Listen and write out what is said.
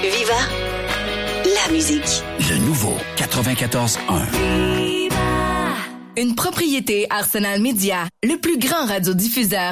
Viva la musique. Le nouveau 94.1. Une propriété Arsenal Média, le plus grand radiodiffuseur